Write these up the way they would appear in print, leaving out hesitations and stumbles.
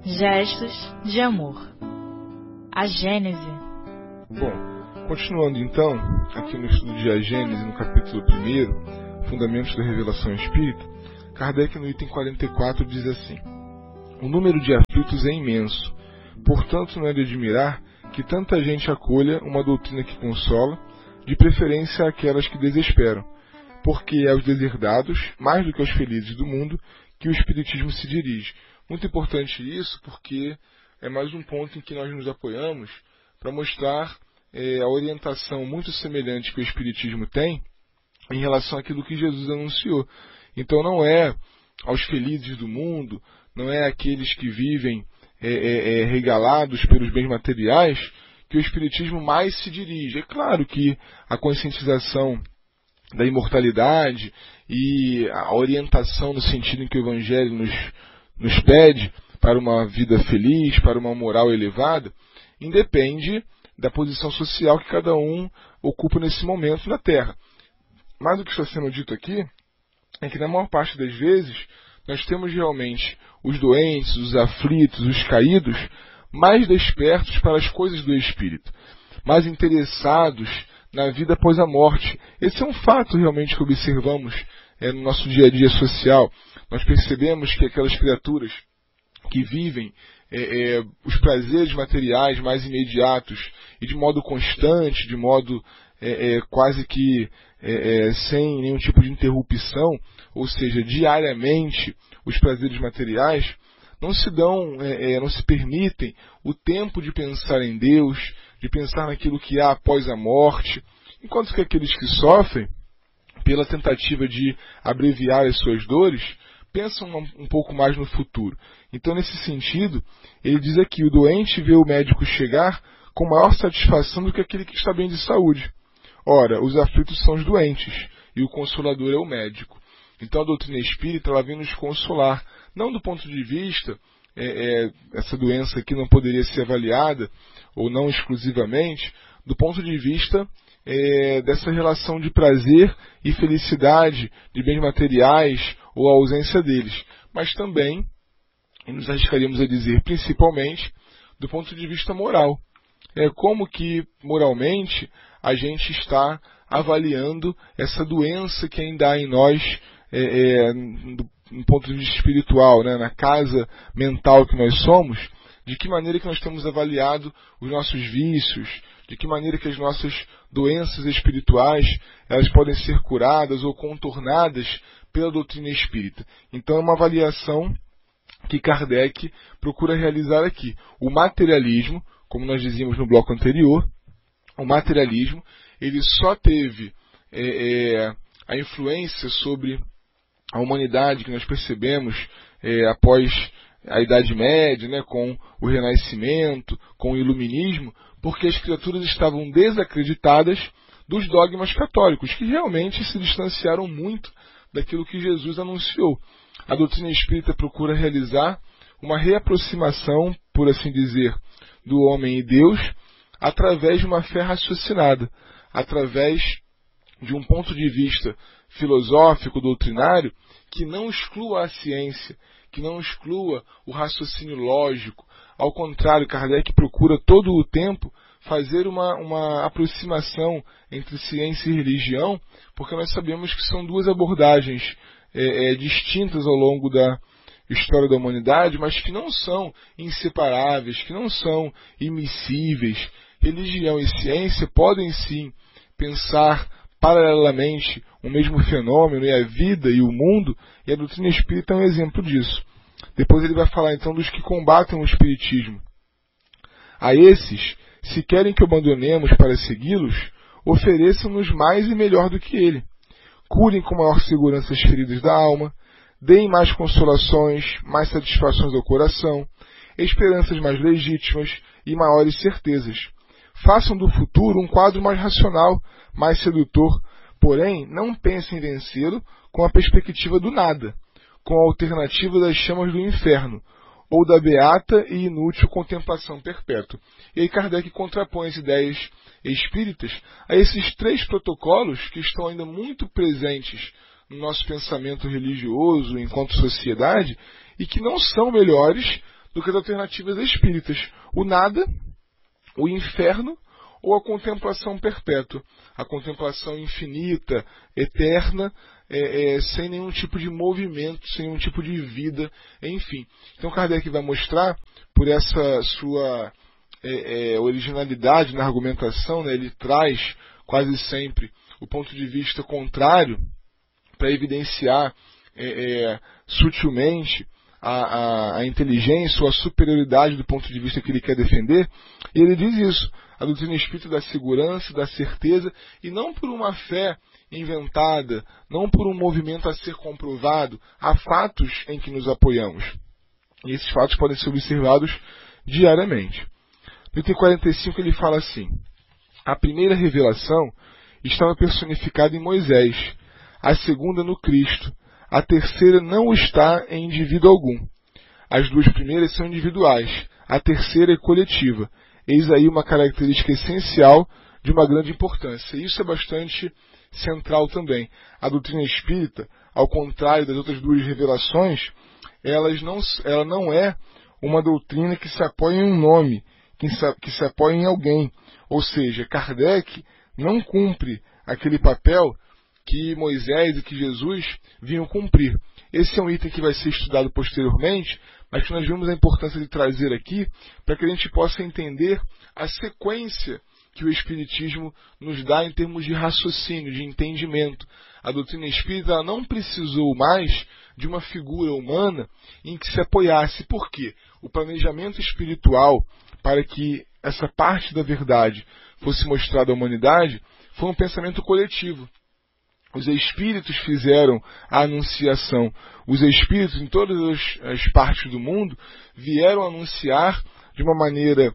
Gestos de amor. A Gênese. Bom, continuando então, aqui no estudo de A Gênese, no capítulo 1, Fundamentos da Revelação Espírita, Kardec no item 44 diz assim: o número de aflitos é imenso, portanto não é de admirar que tanta gente acolha uma doutrina que consola, de preferência àquelas que desesperam, porque é aos deserdados, mais do que aos felizes do mundo, que o Espiritismo se dirige. Muito importante isso, porque é mais um ponto em que nós nos apoiamos para mostrar a orientação muito semelhante que o Espiritismo tem em relação àquilo que Jesus anunciou. Então não é aos felizes do mundo, não é àqueles que vivem regalados pelos bens materiais que o Espiritismo mais se dirige. É claro que a conscientização da imortalidade e a orientação no sentido em que o Evangelho nos pede para uma vida feliz, para uma moral elevada, independe da posição social que cada um ocupa nesse momento na Terra. Mas o que está sendo dito aqui é que na maior parte das vezes nós temos realmente os doentes, os aflitos, os caídos mais despertos para as coisas do Espírito, mais interessados na vida após a morte. Esse é um fato realmente que observamos no nosso dia a dia social. Nós percebemos que aquelas criaturas que vivem os prazeres materiais mais imediatos e de modo constante, de modo quase que sem nenhum tipo de interrupção, ou seja, diariamente, os prazeres materiais, não se permitem o tempo de pensar em Deus, de pensar naquilo que há após a morte, enquanto que aqueles que sofrem, pela tentativa de abreviar as suas dores, pensam um pouco mais no futuro. Então, nesse sentido, ele diz aqui, o doente vê o médico chegar com maior satisfação do que aquele que está bem de saúde. Ora, os aflitos são os doentes, e o consolador é o médico. Então, a doutrina espírita ela vem nos consolar, não do ponto de vista, essa doença aqui não poderia ser avaliada, ou não exclusivamente, do ponto de vista dessa relação de prazer e felicidade, de bens materiais ou a ausência deles, mas também, e nos arriscaríamos a dizer principalmente, do ponto de vista moral. Como que moralmente a gente está avaliando essa doença que ainda há em nós, do ponto de vista espiritual, na casa mental que nós somos, de que maneira que nós temos avaliado os nossos vícios, de que maneira que as nossas doenças espirituais elas podem ser curadas ou contornadas pela doutrina espírita. Então é uma avaliação que Kardec procura realizar aqui. O materialismo, como nós dizíamos no bloco anterior, o materialismo ele só teve a influência sobre a humanidade que nós percebemos após a Idade Média, com o Renascimento, com o Iluminismo, porque as criaturas estavam desacreditadas dos dogmas católicos, que realmente se distanciaram muito daquilo que Jesus anunciou. A doutrina espírita procura realizar uma reaproximação, por assim dizer, do homem e Deus, através de uma fé raciocinada, através de um ponto de vista filosófico, doutrinário, que não exclua a ciência, que não exclua o raciocínio lógico. Ao contrário, Kardec procura todo o tempo fazer uma aproximação entre ciência e religião, porque nós sabemos que são duas abordagens distintas ao longo da história da humanidade, mas que não são inseparáveis, que não são immiscíveis. Religião e ciência podem sim pensar paralelamente o mesmo fenômeno, e a vida e o mundo, e a doutrina espírita é um exemplo disso. Depois ele vai falar então dos que combatem o espiritismo. A esses, se querem que abandonemos para segui-los, ofereçam-nos mais e melhor do que ele. Curem com maior segurança as feridas da alma, deem mais consolações, mais satisfações ao coração, esperanças mais legítimas e maiores certezas. Façam do futuro um quadro mais racional, mais sedutor, porém não pensem em vencê-lo com a perspectiva do nada, com a alternativa das chamas do inferno, ou da beata e inútil contemplação perpétua. E aí Kardec contrapõe as ideias espíritas a esses três protocolos que estão ainda muito presentes no nosso pensamento religioso enquanto sociedade e que não são melhores do que as alternativas espíritas: o nada, o inferno ou a contemplação perpétua, a contemplação infinita, eterna, sem nenhum tipo de movimento, sem nenhum tipo de vida, enfim. Então Kardec vai mostrar, por essa sua originalidade na argumentação, né, ele traz quase sempre o ponto de vista contrário para evidenciar sutilmente a inteligência ou a superioridade do ponto de vista que ele quer defender. E ele diz isso: a doutrina espírita dá segurança, dá certeza, e não por uma fé inventada, não por um movimento a ser comprovado, há fatos em que nos apoiamos. E esses fatos podem ser observados diariamente. No item 45 ele fala assim: a primeira revelação estava personificada em Moisés, a segunda no Cristo, a terceira não está em indivíduo algum. As duas primeiras são individuais, a terceira é coletiva. Eis aí uma característica essencial de uma grande importância. Isso é bastante central também. A doutrina espírita, ao contrário das outras duas revelações, ela não é uma doutrina que se apoia em um nome, que se apoia em alguém. Ou seja, Kardec não cumpre aquele papel que Moisés e que Jesus vinham cumprir. Esse é um item que vai ser estudado posteriormente, mas que nós vimos a importância de trazer aqui para que a gente possa entender a sequência que o Espiritismo nos dá em termos de raciocínio, de entendimento. A doutrina espírita ela não precisou mais de uma figura humana em que se apoiasse. Por quê? O planejamento espiritual para que essa parte da verdade fosse mostrada à humanidade foi um pensamento coletivo. Os espíritos fizeram a anunciação. Os espíritos em todas as partes do mundo vieram anunciar de uma maneira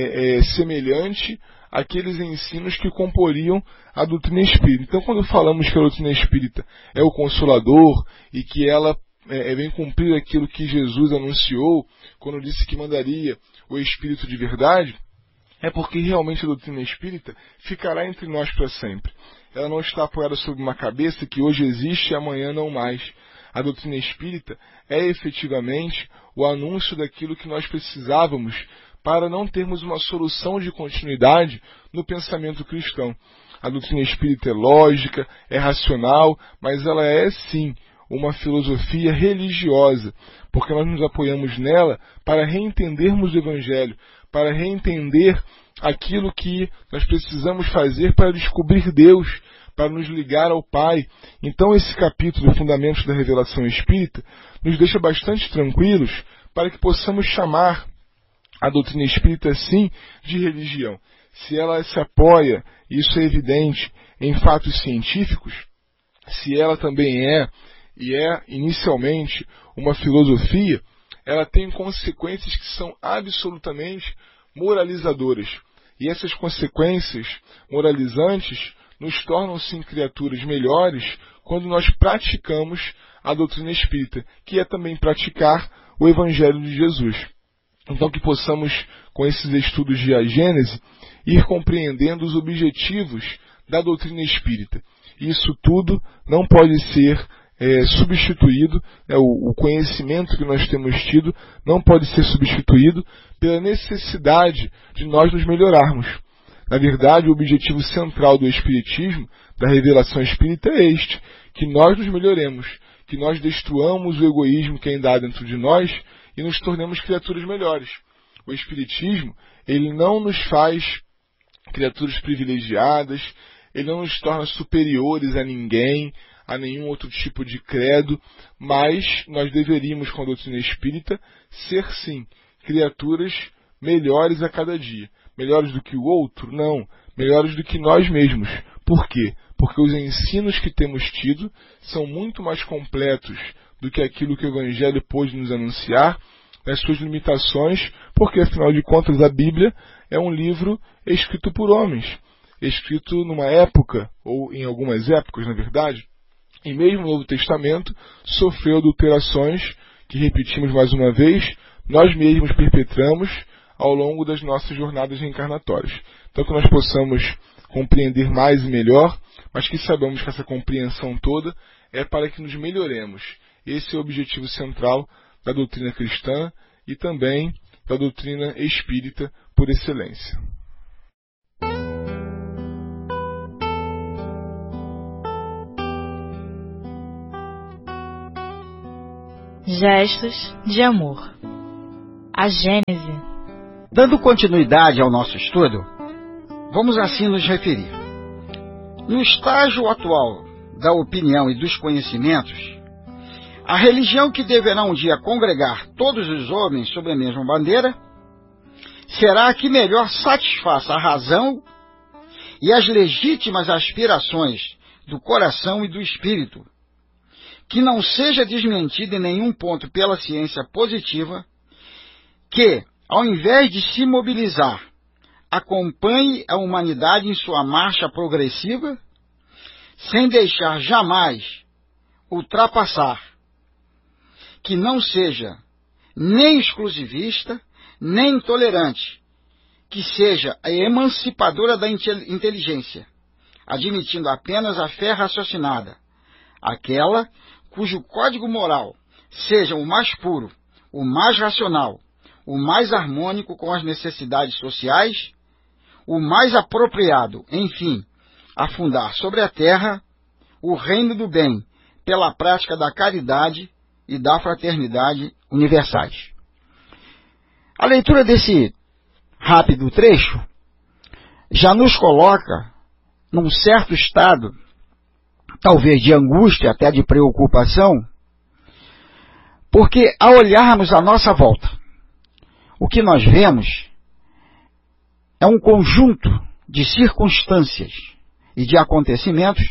semelhante àqueles ensinos que comporiam a doutrina espírita. Então, quando falamos que a doutrina espírita é o Consolador e que ela vem cumprir aquilo que Jesus anunciou quando disse que mandaria o Espírito de verdade, é porque realmente a doutrina espírita ficará entre nós para sempre. Ela não está apoiada sobre uma cabeça que hoje existe e amanhã não mais. A doutrina espírita é efetivamente o anúncio daquilo que nós precisávamos para não termos uma solução de continuidade no pensamento cristão. A doutrina espírita é lógica, é racional, mas ela é sim uma filosofia religiosa, porque nós nos apoiamos nela para reentendermos o Evangelho, para reentender aquilo que nós precisamos fazer para descobrir Deus, para nos ligar ao Pai. Então esse capítulo, Fundamentos da Revelação Espírita, nos deixa bastante tranquilos para que possamos chamar a doutrina espírita, sim, de religião. Se ela se apoia, isso é evidente, em fatos científicos, se ela também é inicialmente uma filosofia, ela tem consequências que são absolutamente moralizadoras. E essas consequências moralizantes nos tornam, sim, criaturas melhores quando nós praticamos a doutrina espírita, que é também praticar o Evangelho de Jesus. Então que possamos, com esses estudos de a Gênese, ir compreendendo os objetivos da doutrina espírita. Isso tudo não pode ser substituído, o conhecimento que nós temos tido não pode ser substituído pela necessidade de nós nos melhorarmos. Na verdade, o objetivo central do Espiritismo, da revelação espírita, é este: que nós nos melhoremos, que nós destruamos o egoísmo que ainda há dentro de nós e nos tornemos criaturas melhores. O Espiritismo, ele não nos faz criaturas privilegiadas, ele não nos torna superiores a ninguém, a nenhum outro tipo de credo, mas nós deveríamos, com a doutrina espírita, ser sim criaturas melhores a cada dia. Melhores do que o outro? Não. Melhores do que nós mesmos. Por quê? Porque os ensinos que temos tido são muito mais completos do que aquilo que o Evangelho pôde nos anunciar, nas suas limitações, porque, afinal de contas, a Bíblia é um livro escrito por homens, escrito numa época, ou em algumas épocas, na verdade, e mesmo o Novo Testamento sofreu adulterações que, repetimos mais uma vez, nós mesmos perpetramos ao longo das nossas jornadas reencarnatórias. Então que nós possamos compreender mais e melhor, mas que saibamos que essa compreensão toda é para que nos melhoremos. Esse é o objetivo central da doutrina cristã e também da doutrina espírita por excelência. Gestos de amor. A Gênese. Dando continuidade ao nosso estudo, vamos assim nos referir. No estágio atual da opinião e dos conhecimentos, a religião que deverá um dia congregar todos os homens sob a mesma bandeira será a que melhor satisfaça a razão e as legítimas aspirações do coração e do espírito, que não seja desmentida em nenhum ponto pela ciência positiva, que, ao invés de se mobilizar, acompanhe a humanidade em sua marcha progressiva, sem deixar jamais ultrapassar, que não seja nem exclusivista, nem intolerante, que seja a emancipadora da inteligência, admitindo apenas a fé raciocinada, aquela cujo código moral seja o mais puro, o mais racional, o mais harmônico com as necessidades sociais, o mais apropriado, enfim, a fundar sobre a terra o reino do bem pela prática da caridade e da fraternidade universais. A leitura desse rápido trecho já nos coloca num certo estado, talvez de angústia, até de preocupação, porque ao olharmos à nossa volta, o que nós vemos é um conjunto de circunstâncias e de acontecimentos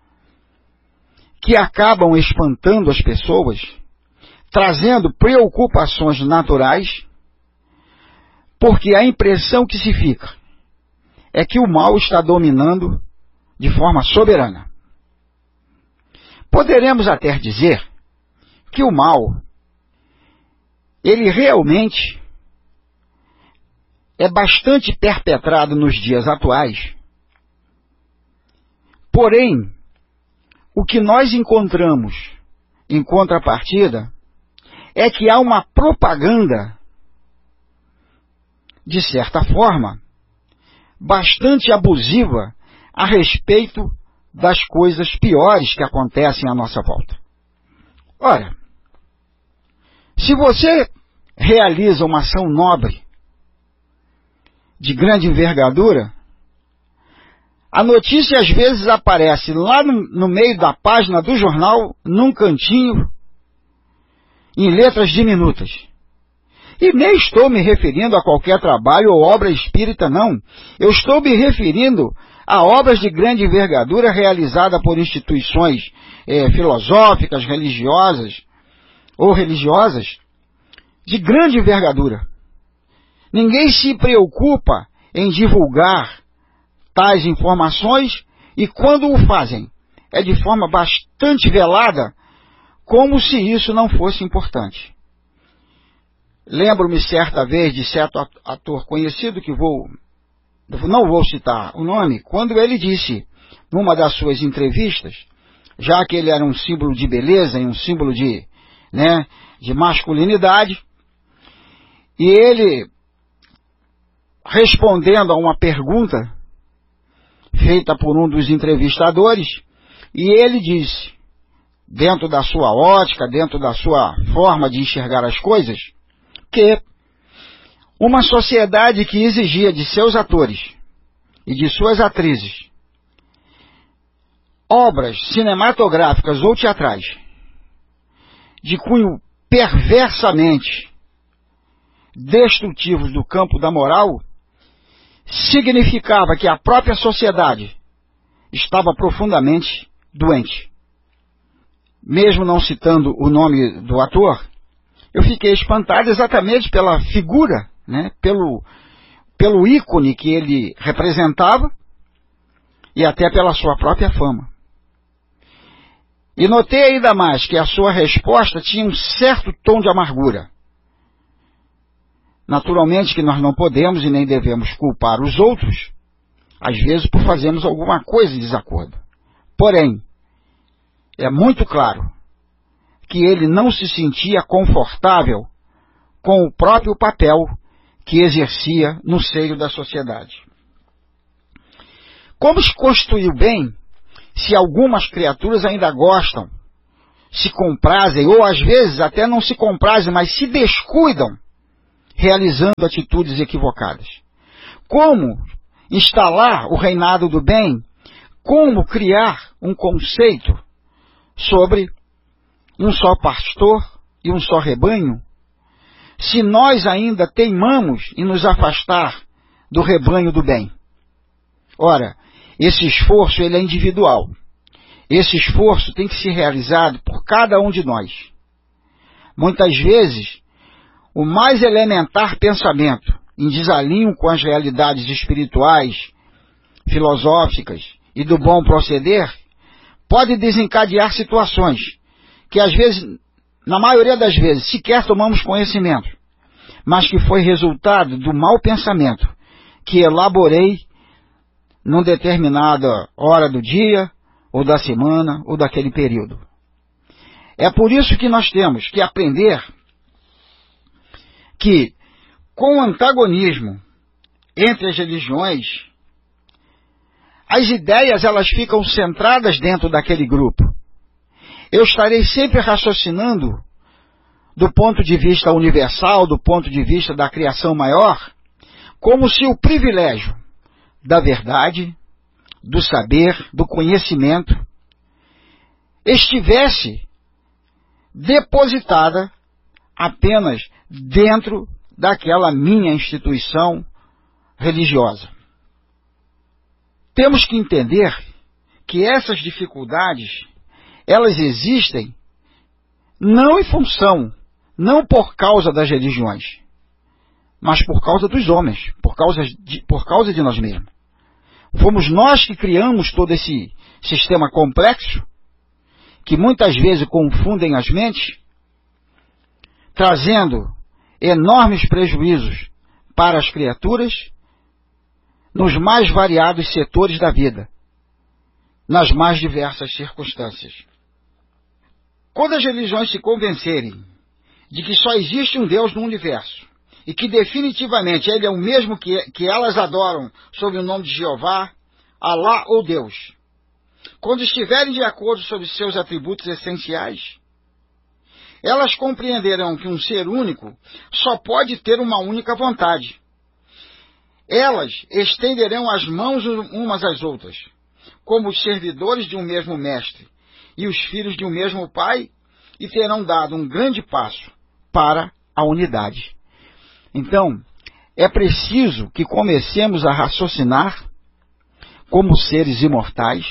que acabam espantando as pessoas, trazendo preocupações naturais, porque a impressão que se fica é que o mal está dominando de forma soberana. Poderemos até dizer que o mal, ele realmente é bastante perpetrado nos dias atuais. Porém, o que nós encontramos em contrapartida é que há uma propaganda, de certa forma, bastante abusiva a respeito das coisas piores que acontecem à nossa volta. Ora, se você realiza uma ação nobre, de grande envergadura, a notícia às vezes aparece lá no meio da página do jornal, num cantinho, em letras diminutas. E nem estou me referindo a qualquer trabalho ou obra espírita, não. Eu estou me referindo a obras de grande envergadura realizada por instituições filosóficas, religiosas ou religiosas, de grande envergadura. Ninguém se preocupa em divulgar tais informações e quando o fazem é de forma bastante velada, como se isso não fosse importante. Lembro-me certa vez de certo ator conhecido, que não vou citar o nome, quando ele disse, numa das suas entrevistas, já que ele era um símbolo de beleza e um símbolo de masculinidade, e ele, respondendo a uma pergunta feita por um dos entrevistadores, e ele disse, dentro da sua ótica, dentro da sua forma de enxergar as coisas, que uma sociedade que exigia de seus atores e de suas atrizes obras cinematográficas ou teatrais de cunho perversamente destrutivos do campo da moral, significava que a própria sociedade estava profundamente doente. Mesmo não citando o nome do ator, eu fiquei espantado exatamente pela figura, pelo ícone que ele representava e até pela sua própria fama. E notei ainda mais que a sua resposta tinha um certo tom de amargura. Naturalmente que nós não podemos e nem devemos culpar os outros, às vezes por fazermos alguma coisa em desacordo. Porém, é muito claro que ele não se sentia confortável com o próprio papel que exercia no seio da sociedade. Como se constituir o bem se algumas criaturas ainda gostam, se comprazem, ou às vezes até não se comprazem, mas se descuidam, realizando atitudes equivocadas? Como instalar o reinado do bem? Como criar um conceito sobre um só pastor e um só rebanho, se nós ainda teimamos em nos afastar do rebanho do bem? Ora, esse esforço ele é individual. Esse esforço tem que ser realizado por cada um de nós. Muitas vezes, o mais elementar pensamento, em desalinho com as realidades espirituais, filosóficas e do bom proceder, pode desencadear situações que às vezes, na maioria das vezes, sequer tomamos conhecimento, mas que foi resultado do mau pensamento que elaborei numa determinada hora do dia, ou da semana, ou daquele período. É por isso que nós temos que aprender que, com o antagonismo entre as religiões, as ideias elas ficam centradas dentro daquele grupo. Eu estarei sempre raciocinando do ponto de vista universal, do ponto de vista da criação maior, como se o privilégio da verdade, do saber, do conhecimento, estivesse depositada apenas dentro daquela minha instituição religiosa. Temos que entender que essas dificuldades, elas existem não em função, não por causa das religiões, mas por causa dos homens, por causa de nós mesmos. Fomos nós que criamos todo esse sistema complexo, que muitas vezes confundem as mentes, trazendo enormes prejuízos para as criaturas nos mais variados setores da vida, nas mais diversas circunstâncias. Quando as religiões se convencerem de que só existe um Deus no universo, e que definitivamente Ele é o mesmo que elas adoram sob o nome de Jeová, Alá ou Deus, quando estiverem de acordo sobre seus atributos essenciais, elas compreenderão que um ser único só pode ter uma única vontade. Elas estenderão as mãos umas às outras, como os servidores de um mesmo mestre e os filhos de um mesmo pai, e terão dado um grande passo para a unidade. Então, é preciso que comecemos a raciocinar como seres imortais,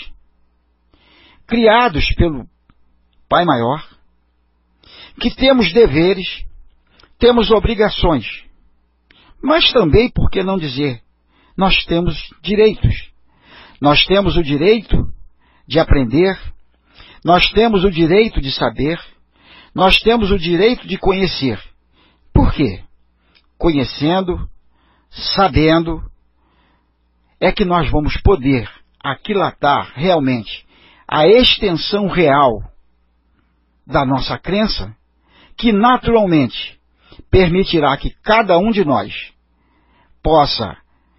criados pelo Pai Maior, que temos deveres, temos obrigações, mas também, por que não dizer, nós temos direitos. Nós temos o direito de aprender, nós temos o direito de saber, nós temos o direito de conhecer. Por quê? Conhecendo, sabendo, é que nós vamos poder aquilatar realmente a extensão real da nossa crença, que naturalmente permitirá que cada um de nós possa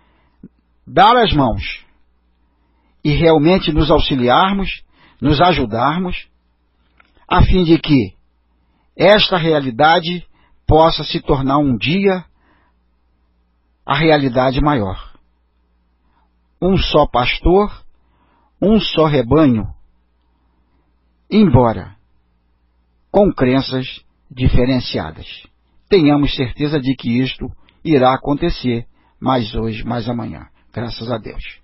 dar as mãos e realmente nos auxiliarmos, nos ajudarmos, a fim de que esta realidade possa se tornar um dia a realidade maior. Um só pastor, um só rebanho, embora com crenças diferenciadas. Tenhamos certeza de que isto irá acontecer mais hoje, mais amanhã. Graças a Deus.